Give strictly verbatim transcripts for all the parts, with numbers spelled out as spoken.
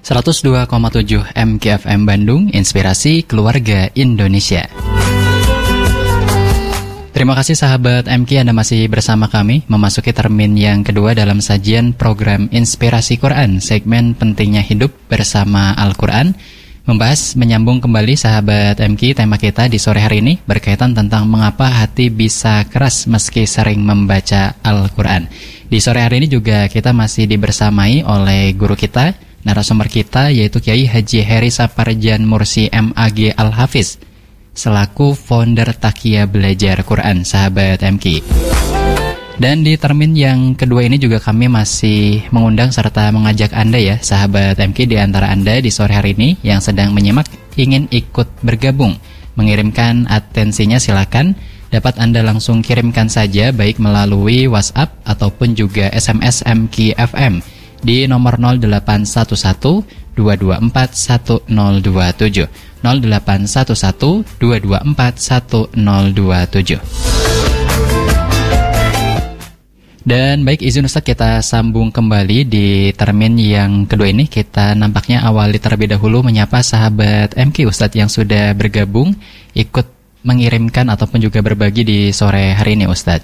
seratus dua koma tujuh M K F M Bandung, Inspirasi Keluarga Indonesia. Terima kasih sahabat M K, Anda masih bersama kami memasuki termin yang kedua dalam sajian program Inspirasi Quran, segmen pentingnya hidup bersama Al-Quran. Membahas menyambung kembali sahabat M K, tema kita di sore hari ini berkaitan tentang mengapa hati bisa keras meski sering membaca Al-Quran. Di sore hari ini juga kita masih dibersamai oleh guru kita, narasumber kita, yaitu Kiai Haji Heri Saparjan Mursi M A G Al-Hafiz, selaku founder Takia Belajar Quran, sahabat M K. Dan di termin yang kedua ini juga kami masih mengundang serta mengajak Anda ya, sahabat M K, di antara Anda di sore hari ini yang sedang menyimak ingin ikut bergabung, mengirimkan atensinya silakan. Dapat Anda langsung kirimkan saja baik melalui WhatsApp ataupun juga S M S M K F M di nomor nol delapan satu satu dua dua empat satu nol dua tujuh nol delapan satu satu dua dua empat satu nol dua tujuh. Dan baik, izin Ustaz kita sambung kembali di termin yang kedua ini. Kita nampaknya awali terlebih dahulu menyapa sahabat M K Ustaz yang sudah bergabung ikut mengirimkan ataupun juga berbagi di sore hari ini Ustaz.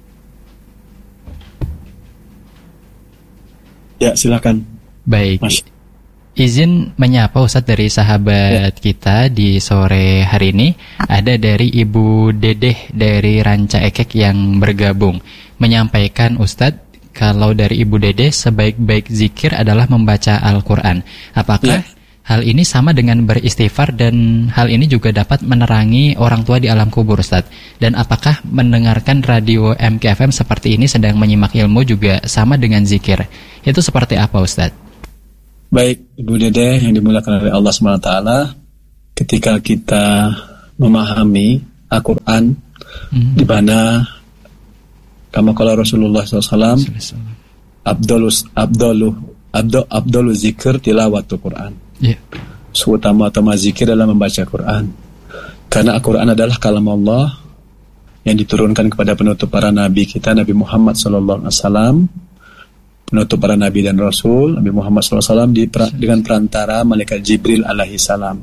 Ya, silakan. Baik. Mas. Izin menyapa Ustadz dari sahabat ya. Kita di sore hari ini. Ada dari Ibu Dedeh dari Ranca Ekek yang bergabung, menyampaikan Ustadz, kalau dari Ibu Dedeh sebaik-baik zikir adalah membaca Al-Quran. Apakah ya. hal ini sama dengan beristighfar, dan hal ini juga dapat menerangi orang tua di alam kubur Ustadz? Dan apakah mendengarkan radio M K F M seperti ini sedang menyimak ilmu juga sama dengan zikir? Itu seperti apa Ustadz? Baik, Ibu Dedeh yang dimuliakan oleh Allah subhanahu wa taala, ketika kita memahami Al-Quran, hmm. di mana kama qala Rasulullah shallallahu alaihi wasallam, Abdulus Abdulu Abdu Abdulu zikir tilawatul Quran. Yeah. Seutama-utama zikir adalah membaca Quran. Karena Al-Quran adalah kalam Allah yang diturunkan kepada penutup para nabi kita, Nabi Muhammad shallallahu alaihi wasallam, penutup para nabi dan rasul, Nabi Muhammad shallallahu alaihi wasallam di, dengan perantara malaikat Jibril alaihi salam.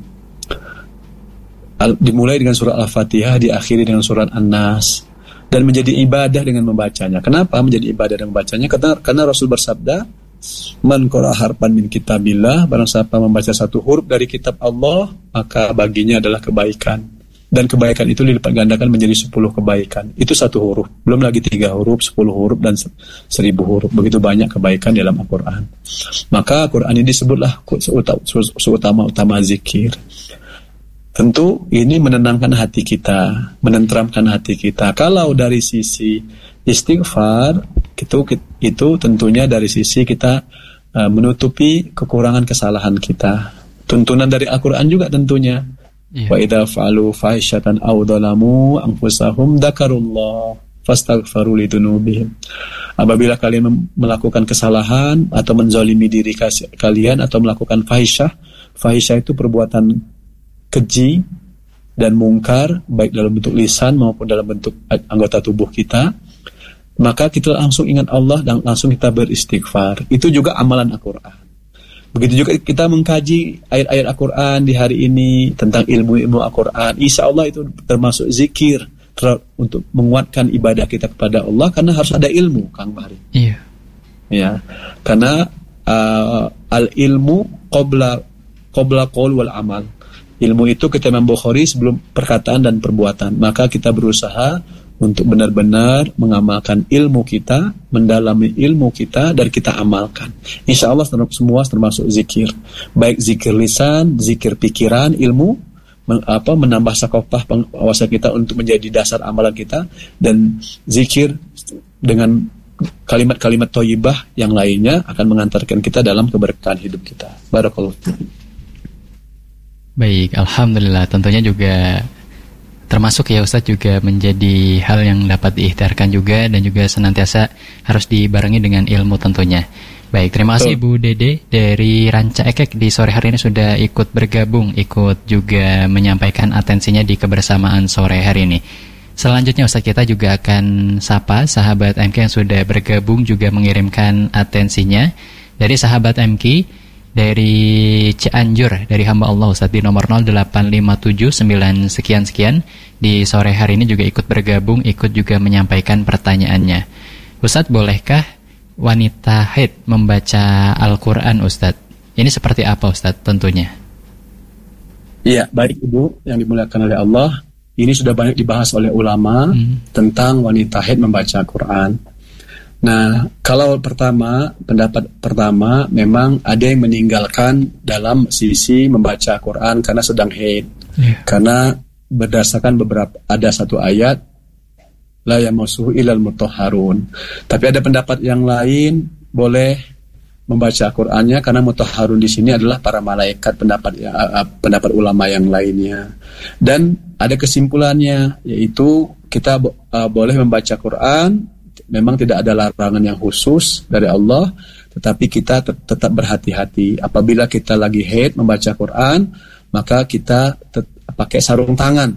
Al, dimulai dengan surah Al-Fatihah, diakhiri dengan surah An-Nas, dan menjadi ibadah dengan membacanya. Kenapa menjadi ibadah dengan membacanya? Karena, karena Rasul bersabda, man qara'a harfan min kitabillah, barang siapa membaca satu huruf dari kitab Allah, maka baginya adalah kebaikan. Dan kebaikan itu dilipat gandakan menjadi sepuluh kebaikan. Itu satu huruf, belum lagi tiga huruf, sepuluh huruf, dan seribu huruf. Begitu banyak kebaikan dalam Al-Quran. Maka Al-Quran ini disebutlah seutama-utama zikir. Tentu ini menenangkan hati kita, menenteramkan hati kita. Kalau dari sisi istighfar, itu, itu tentunya dari sisi kita uh, menutupi kekurangan kesalahan kita. Tuntunan dari Al-Quran juga tentunya. Wa idza fa'alu fahishatan aw dzalamu anfusahum dzakarullah fastaghfiru lidzunubihim. Apabila kalian melakukan kesalahan atau menzalimi diri kalian atau melakukan fahisyah, fahisyah itu perbuatan keji dan mungkar, baik dalam bentuk lisan maupun dalam bentuk anggota tubuh kita, maka kita langsung ingat Allah dan langsung kita beristighfar. Itu juga amalan Al-Quran. Begitu juga kita mengkaji ayat-ayat Al-Quran di hari ini tentang ilmu-ilmu Al-Quran. Insya Allah itu termasuk zikir ter- untuk menguatkan ibadah kita kepada Allah, karena harus ada ilmu, Kang Bahri. Iya. Ya, karena uh, al-ilmu qabla qabla qaul wal amal. Ilmu itu kata Imam Bukhari sebelum perkataan dan perbuatan. Maka kita berusaha untuk benar-benar mengamalkan ilmu kita, mendalami ilmu kita, dan kita amalkan. Insya Allah semua termasuk zikir. Baik zikir lisan, zikir pikiran, ilmu, men, apa, menambah sakofah pengawasan kita untuk menjadi dasar amalan kita, dan zikir dengan kalimat-kalimat thayyibah yang lainnya akan mengantarkan kita dalam keberkahan hidup kita. Barakallahu. Baik, alhamdulillah. Tentunya juga termasuk ya Ustadz juga menjadi hal yang dapat diikhtiarkan juga, dan juga senantiasa harus dibarengi dengan ilmu tentunya. Baik, terima kasih Ibu Dede dari Ranca Ekek di sore hari ini sudah ikut bergabung, ikut juga menyampaikan atensinya di kebersamaan sore hari ini. Selanjutnya Ustadz, kita juga akan sapa sahabat M K yang sudah bergabung juga mengirimkan atensinya. Dari sahabat M K dari Cianjur, dari hamba Allah Ustaz di nomor nol delapan lima tujuh sembilan sekian-sekian. Di sore hari ini juga ikut bergabung, ikut juga menyampaikan pertanyaannya. Ustaz, bolehkah wanita haid membaca Al-Quran, Ustaz? Ini seperti apa, Ustaz, tentunya? Iya, baik Ibu yang dimuliakan oleh Allah. Ini sudah banyak dibahas oleh ulama hmm. tentang wanita haid membaca Al-Quran. Nah, kalau pertama, pendapat pertama memang ada yang meninggalkan dalam sisi membaca Quran karena sedang haid. Yeah. Karena berdasarkan beberapa, ada satu ayat, la yamassuhu illal mutahharun. Tapi ada pendapat yang lain boleh membaca Qurannya karena mutahharun di sini adalah para malaikat, pendapat uh, pendapat ulama yang lainnya. Dan ada kesimpulannya, yaitu kita uh, boleh membaca Quran. Memang tidak ada larangan yang khusus dari Allah, tetapi kita tet- tetap berhati-hati. Apabila kita lagi haid membaca Quran, maka kita tet- pakai sarung tangan,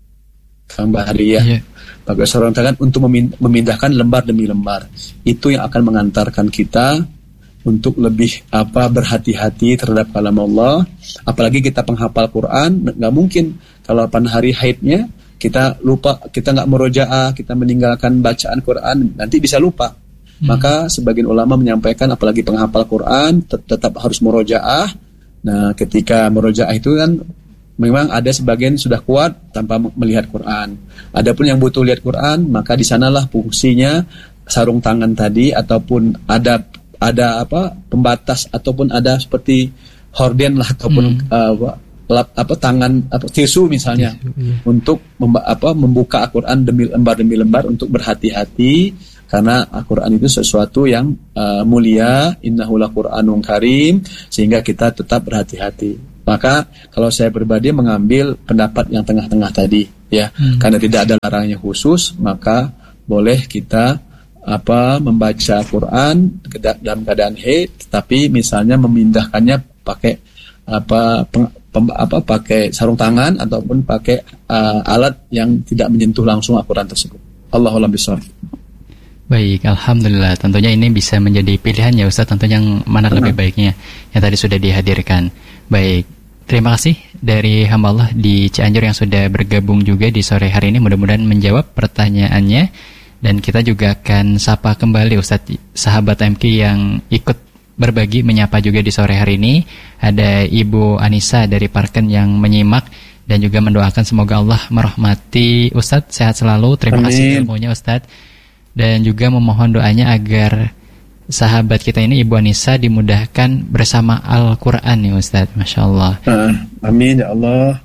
Kang Bahari ya, yeah. pakai sarung tangan untuk memin- memindahkan lembar demi lembar. Itu yang akan mengantarkan kita untuk lebih apa berhati-hati terhadap kalam Allah. Apalagi kita penghafal Quran, nggak mungkin kalau pada hari haidnya kita lupa, kita nggak murojaah, kita meninggalkan bacaan Quran, nanti bisa lupa. Hmm. Maka sebagian ulama menyampaikan apalagi penghafal Quran tet- tetap harus murojaah. Nah, ketika murojaah itu kan memang ada sebagian sudah kuat tanpa melihat Quran. Adapun yang butuh lihat Quran, maka di sanalah fungsinya sarung tangan tadi, ataupun ada ada apa pembatas, ataupun ada seperti horden lah, ataupun hmm. uh, Lap, apa tangan apa tisu misalnya tisu, iya. untuk memba, apa membuka Al-Qur'an demi lembar demi lembar untuk berhati-hati, karena Al-Qur'an itu sesuatu yang uh, mulia, innahu laqur'anun karim, sehingga kita tetap berhati-hati. Maka kalau saya pribadi mengambil pendapat yang tengah-tengah tadi ya, hmm. karena tidak ada larangan yang khusus, maka boleh kita apa membaca Quran dalam keadaan haid, tetapi misalnya memindahkannya pakai apa peng, pem, apa pakai sarung tangan ataupun pakai uh, alat yang tidak menyentuh langsung Al-Quran tersebut. Allahu a'lam bishawab. Baik, alhamdulillah. Tentunya ini bisa menjadi pilihan ya Ustaz, tentunya yang mana Benar. lebih baiknya yang tadi sudah dihadirkan. Baik, terima kasih dari hamba Allah di Cianjur yang sudah bergabung juga di sore hari ini, mudah-mudahan menjawab pertanyaannya. Dan kita juga akan sapa kembali Ustaz sahabat M K yang ikut berbagi menyapa juga di sore hari ini. Ada Ibu Anissa dari Parken yang menyimak dan juga mendoakan semoga Allah merahmati Ustadz, sehat selalu. Terima Amin. kasih ilmunya Ustadz, dan juga memohon doanya agar sahabat kita ini Ibu Anissa dimudahkan bersama Al-Quran nih Ustadz. Masya Allah. uh, Amin ya Allah.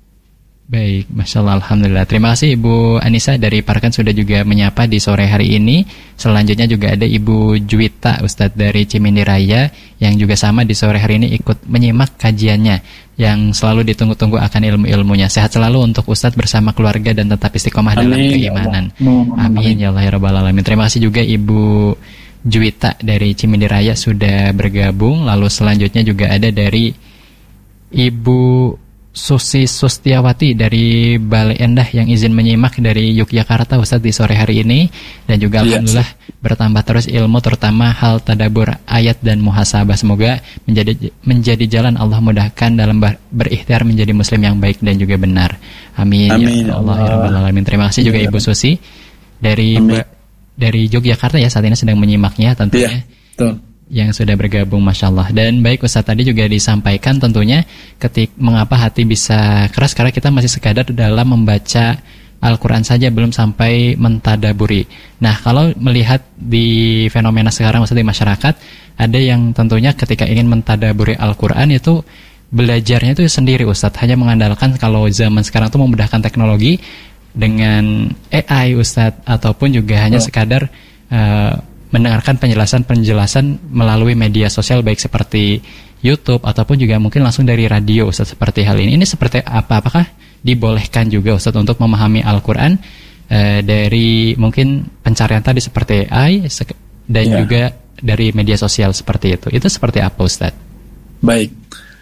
Baik, Masya Allah, alhamdulillah. Terima kasih Ibu Anissa dari Parkan sudah juga menyapa di sore hari ini. Selanjutnya juga ada Ibu Juwita Ustadz dari Cimindi Raya yang juga sama di sore hari ini ikut menyimak kajiannya yang selalu ditunggu-tunggu akan ilmu-ilmunya. Sehat selalu untuk Ustadz bersama keluarga dan tetap istiqomah Amin, dalam keimanan. Ya Amin ya Allah ya Rabbal Alamin. Terima kasih juga Ibu Juwita dari Cimindi Raya sudah bergabung. Lalu selanjutnya juga ada dari Ibu Susi Sustiawati dari Bale Endah yang izin menyimak dari Yogyakarta Ustadz di sore hari ini. Dan juga alhamdulillah yes. bertambah terus ilmu, terutama hal tadabbur ayat dan muhasabah. Semoga menjadi menjadi jalan Allah mudahkan dalam berikhtiar menjadi muslim yang baik dan juga benar. Amin, Amin ya Allah, ya Rabbal Alamin. Terima kasih juga Ibu Susi dari ba, dari Yogyakarta ya, saat ini sedang menyimaknya tentunya. Ya, yang sudah bergabung, Masya Allah. Dan baik Ustaz, tadi juga disampaikan tentunya ketik mengapa hati bisa keras, karena kita masih sekadar dalam membaca Al-Quran saja, belum sampai mentadaburi. Nah, kalau melihat di fenomena sekarang Ustaz di masyarakat, ada yang tentunya ketika ingin mentadaburi Al-Quran itu belajarnya itu sendiri Ustaz, hanya mengandalkan kalau zaman sekarang itu memudahkan teknologi dengan A I Ustaz, ataupun juga hanya oh. sekadar uh, mendengarkan penjelasan-penjelasan melalui media sosial baik seperti YouTube ataupun juga mungkin langsung dari radio Ustaz, seperti hal ini. Ini seperti apa? Apakah dibolehkan juga Ustaz untuk memahami Al-Quran eh, dari mungkin pencarian tadi seperti A I dan ya. juga dari media sosial seperti itu? Itu seperti apa Ustaz? Baik,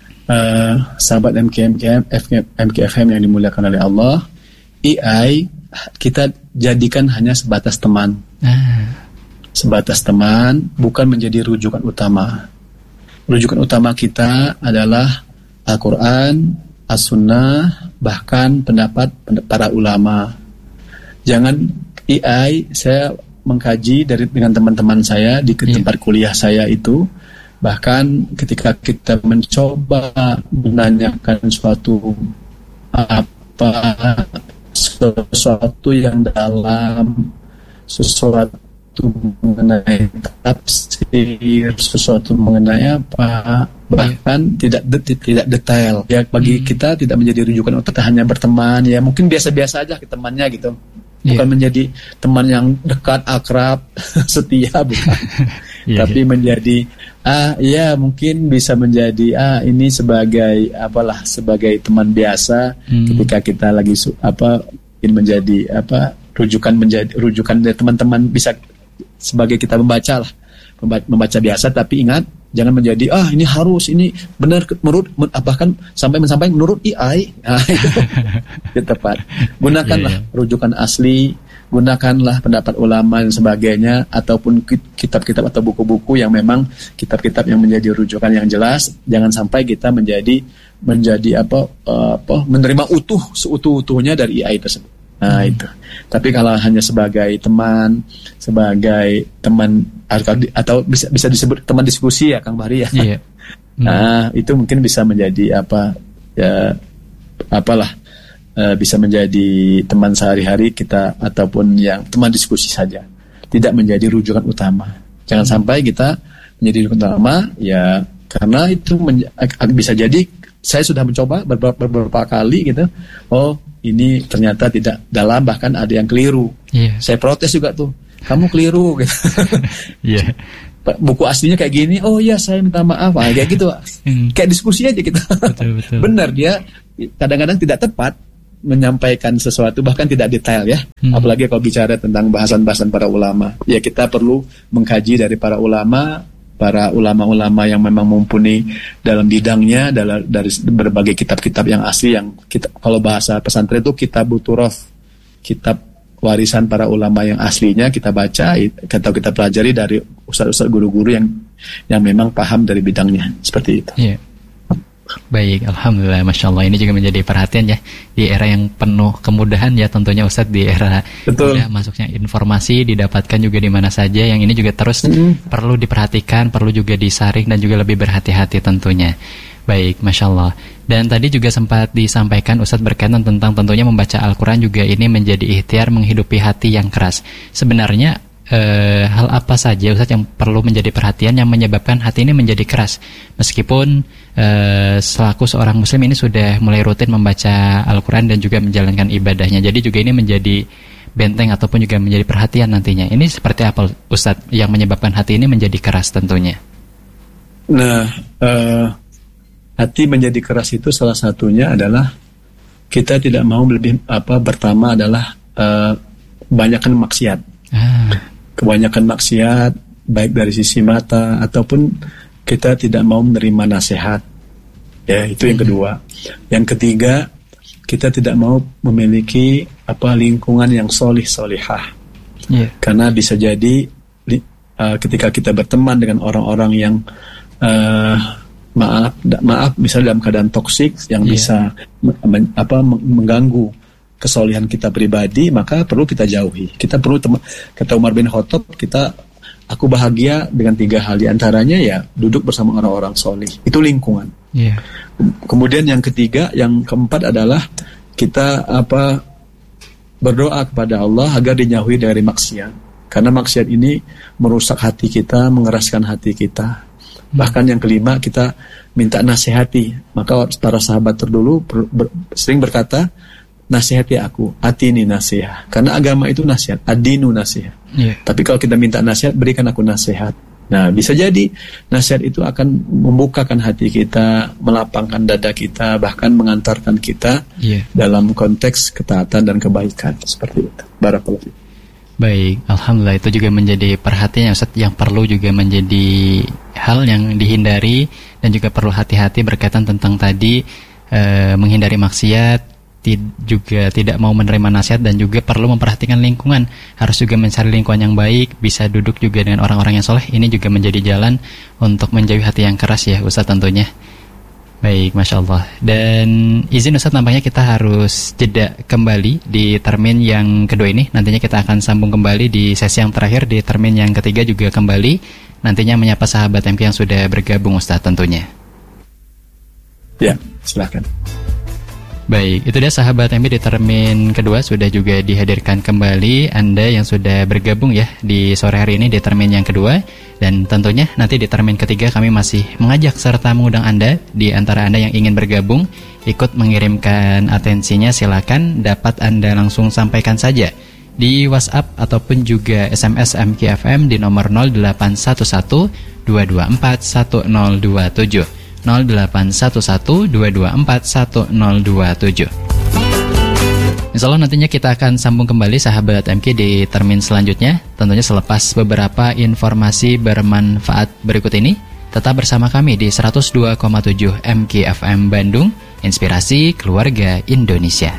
uh, sahabat M K M K F M yang dimuliakan oleh Allah, A I kita jadikan hanya sebatas teman. Ah. Sebatas teman, bukan menjadi rujukan utama. rujukan utama kita adalah Al-Quran, As-Sunnah, bahkan pendapat para ulama. Jangan A I, saya mengkaji dari dengan teman-teman saya di tempat kuliah saya itu, bahkan ketika kita mencoba menanyakan suatu apa sesuatu yang dalam, sesuatu mengenai tafsir, sesuatu mengenai apa, bahkan tidak de- tidak detail. Ya bagi hmm. kita tidak menjadi rujukan untuk hanya berteman, ya mungkin biasa-biasa aja ke temannya gitu. Bukan yeah. menjadi teman yang dekat, akrab, setia, bukan. yeah, Tapi yeah. menjadi ah ya mungkin bisa menjadi ah ini sebagai apalah sebagai teman biasa hmm. ketika kita lagi su- apa ingin menjadi apa rujukan menjadi rujukan dari teman-teman, bisa sebagai kita membaca lah, membaca biasa, tapi ingat jangan menjadi ah ini harus ini benar menurut bahkan sampai sampai menurut A I. Nah, itu, itu tepat. Gunakanlah yeah, yeah. rujukan asli, gunakanlah pendapat ulama dan sebagainya, ataupun kitab-kitab atau buku-buku yang memang kitab-kitab yang menjadi rujukan yang jelas. Jangan sampai kita menjadi menjadi apa uh, apa menerima utuh seutuh-utuhnya dari A I tersebut. Nah hmm. itu. Tapi kalau hanya sebagai teman, sebagai teman atau bisa bisa disebut teman diskusi ya Kang Bahri ya. Iya. Hmm. Nah itu mungkin bisa menjadi apa ya apalah uh, bisa menjadi teman sehari-hari kita ataupun yang teman diskusi saja. Tidak menjadi rujukan utama. Jangan hmm. sampai kita menjadi rujukan utama ya, karena itu men- bisa jadi saya sudah mencoba beberapa, beberapa kali gitu. Oh ini ternyata tidak dalam, bahkan ada yang keliru. Yeah. Saya protes juga tuh, kamu keliru gitu. yeah. Buku aslinya kayak gini, oh ya saya minta maaf, ah, kayak gitu. hmm. Kayak diskusi aja gitu. Betul, betul. Benar, dia kadang-kadang tidak tepat menyampaikan sesuatu, bahkan tidak detail ya. hmm. Apalagi kalau bicara tentang bahasan-bahasan para ulama, ya kita perlu mengkaji dari para ulama, para ulama-ulama yang memang mumpuni dalam bidangnya, dalam dari berbagai kitab-kitab yang asli, yang kita kalau bahasa pesantren itu kitab buturaf, kitab warisan para ulama yang aslinya kita baca atau kita pelajari dari ustaz-ustaz guru-guru yang yang memang paham dari bidangnya, seperti itu. Yeah. Baik, alhamdulillah, masya Allah. Ini juga menjadi perhatian ya di era yang penuh kemudahan ya tentunya Ustadz, di era mudah masuknya informasi didapatkan juga di mana saja. Yang ini juga terus mm-hmm. perlu diperhatikan, perlu juga disaring dan juga lebih berhati-hati tentunya. Baik, masya Allah. Dan tadi juga sempat disampaikan Ustadz berkaitan tentang tentunya membaca Al-Quran juga ini menjadi ikhtiar menghidupi hati yang keras. Sebenarnya eh, hal apa saja Ustadz yang perlu menjadi perhatian yang menyebabkan hati ini menjadi keras, meskipun Uh, selaku seorang muslim ini sudah mulai rutin membaca Al-Quran dan juga menjalankan ibadahnya. Jadi juga ini menjadi benteng ataupun juga menjadi perhatian nantinya. Ini seperti apa Ustadz yang menyebabkan hati ini menjadi keras tentunya? Nah, uh, hati menjadi keras itu salah satunya adalah kita tidak mau lebih apa pertama adalah uh, kebanyakan maksiat. Ah. Kebanyakan maksiat baik dari sisi mata ataupun kita tidak mau menerima nasihat. Ya, itu yang kedua. Yang ketiga, kita tidak mau memiliki apa lingkungan yang solih solihah. Yeah. Karena bisa jadi uh, ketika kita berteman dengan orang-orang yang uh, maaf maaf misalnya dalam keadaan toksik yang yeah. bisa men, apa mengganggu kesolihan kita pribadi, maka perlu kita jauhi. Kita perlu tem- kata Umar bin Khattab, kita aku bahagia dengan tiga hal, diantaranya ya duduk bersama orang-orang solih. Itu lingkungan. Yeah. Kemudian yang ketiga, yang keempat adalah kita apa berdoa kepada Allah agar dijauhi dari maksiat. Karena maksiat ini merusak hati kita, mengeraskan hati kita. Hmm. Bahkan yang kelima, kita minta nasihati. Maka para sahabat terdulu ber, ber, sering berkata, nasihati aku, atini nasihat. Karena agama itu nasihat, adinu nasihat. Yeah. Tapi kalau kita minta nasihat, berikan aku nasihat. Nah, bisa jadi nasihat itu akan membukakan hati kita, melapangkan dada kita, bahkan mengantarkan kita yeah. dalam konteks ketaatan dan kebaikan. Seperti itu. Barakallahu. Baik, alhamdulillah, itu juga menjadi perhatian Ustaz, yang perlu juga menjadi hal yang dihindari dan juga perlu hati-hati berkaitan tentang tadi e, menghindari maksiat, tid- juga tidak mau menerima nasihat dan juga perlu memperhatikan lingkungan. Harus juga mencari lingkungan yang baik, bisa duduk juga dengan orang-orang yang soleh. Ini juga menjadi jalan untuk menjauhi hati yang keras ya Ustadz tentunya. Baik, Masya Allah. Dan izin Ustadz, nampaknya kita harus jeda kembali di termin yang kedua ini. Nantinya kita akan sambung kembali di sesi yang terakhir, di termin yang ketiga juga kembali. Nantinya menyapa sahabat M K yang sudah bergabung Ustadz tentunya. Ya, silakan. Baik, itu dia sahabat M P di termin kedua sudah juga dihadirkan kembali Anda yang sudah bergabung ya di sore hari ini di termin yang kedua. Dan tentunya nanti di termin ketiga kami masih mengajak serta mengundang Anda, di antara Anda yang ingin bergabung ikut mengirimkan atensinya, silakan dapat Anda langsung sampaikan saja di WhatsApp ataupun juga S M S M K F M di nomor nol delapan satu satu dua dua empat satu nol dua tujuh. nol delapan satu satu dua dua empat satu nol dua tujuh. Insya Allah nantinya kita akan sambung kembali sahabat M K di termin selanjutnya, tentunya selepas beberapa informasi bermanfaat berikut ini. Tetap bersama kami di seratus dua koma tujuh M K F M Bandung, Inspirasi Keluarga Indonesia.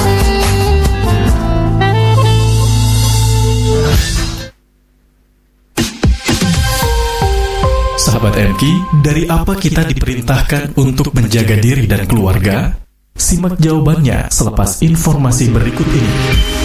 Sahabat M K, dari apa kita diperintahkan untuk menjaga diri dan keluarga? Simak jawabannya selepas informasi berikut ini.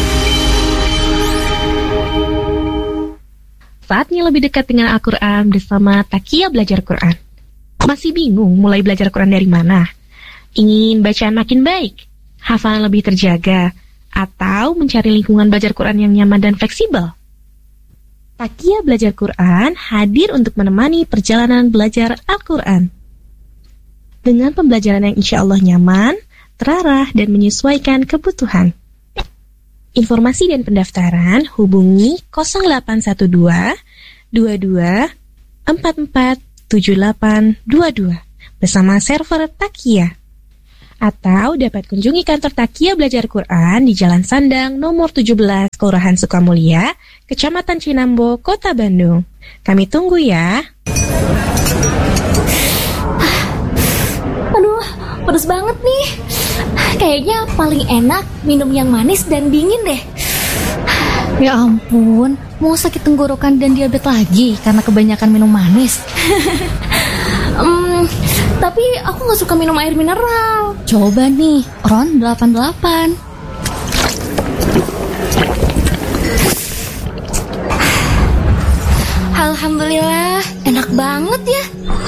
Saatnya lebih dekat dengan Al-Quran bersama Takia Belajar Quran. Masih bingung mulai belajar Quran dari mana? Ingin bacaan makin baik, hafalan lebih terjaga, atau mencari lingkungan belajar Quran yang nyaman dan fleksibel? Takia Belajar Quran hadir untuk menemani perjalanan belajar Al-Quran. Dengan pembelajaran yang insya Allah nyaman, terarah, dan menyesuaikan kebutuhan. Informasi dan pendaftaran hubungi nol delapan satu dua dua dua empat empat tujuh delapan dua dua bersama server Takia. Atau dapat kunjungi kantor Takia Belajar Quran di Jalan Sandang nomor tujuh belas, Kelurahan Sukamulya, Kecamatan Cinambo, Kota Bandung. Kami tunggu ya. Aduh, pedes banget nih. Kayaknya paling enak minum yang manis dan dingin deh. Ya ampun, mau sakit tenggorokan dan diabetes lagi karena kebanyakan minum manis. Hmm, tapi aku gak suka minum air mineral. Coba nih, Ron delapan delapan. Alhamdulillah, enak banget ya.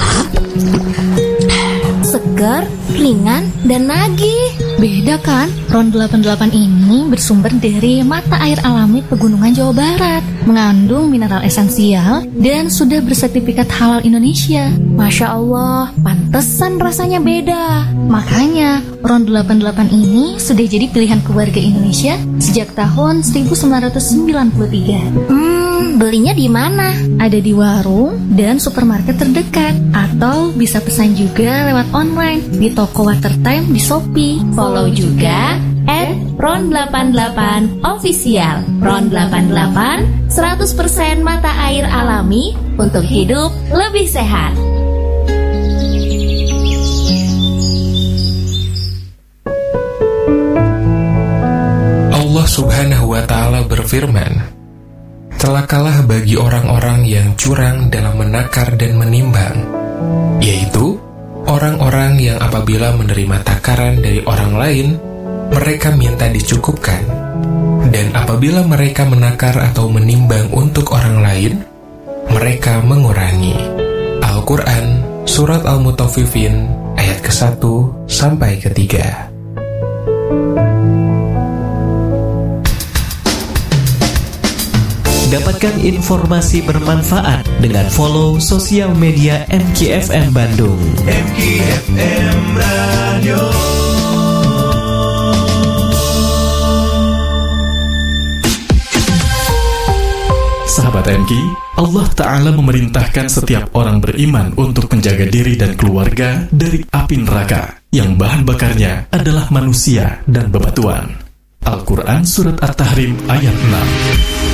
Segar, ringan, dan nagih. Beda kan? Ron delapan delapan ini bersumber dari mata air alami Pegunungan Jawa Barat, mengandung mineral esensial dan sudah bersertifikat halal Indonesia. Masya Allah, pantesan rasanya beda. Makanya Ron delapan delapan ini sudah jadi pilihan keluarga Indonesia sejak tahun seribu sembilan ratus sembilan puluh tiga. Hmm, belinya di mana? Ada di warung dan supermarket terdekat, atau bisa pesan juga lewat online di toko Watertime di Shopee. Follow juga at ron delapan delapan official. Ron delapan delapan, seratus persen mata air alami untuk hidup lebih sehat. Allah Subhanahu wa Ta'ala berfirman, "Celakalah bagi orang-orang yang curang dalam menakar dan menimbang, yaitu orang-orang yang apabila menerima takaran dari orang lain, mereka minta dicukupkan, dan apabila mereka menakar atau menimbang untuk orang lain, mereka mengurangi." Al-Quran, Surat Al-Mutaffifin, ayat ke satu sampai ketiga. Dapatkan informasi bermanfaat dengan follow sosial media M K F M Bandung. M K F M Radio. Sahabat M K, Allah Ta'ala memerintahkan setiap orang beriman untuk menjaga diri dan keluarga dari api neraka yang bahan bakarnya adalah manusia dan bebatuan. Al-Quran Surat At-Tahrim ayat enam.